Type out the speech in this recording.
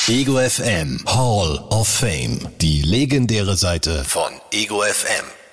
Ego FM Hall of Fame. Die legendäre Seite von Ego FM.